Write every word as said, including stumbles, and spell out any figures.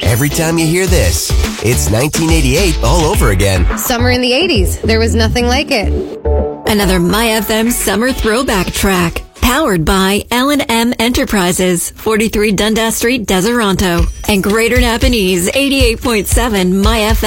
every time you hear this. It's nineteen eighty-eight all over again. Summer in the eighties. There was nothing like it. Another My F M summer throwback track. Powered by L and M Enterprises, forty-three Dundas Street, Deseronto. And Greater Napanese, eighty-eight point seven My F M.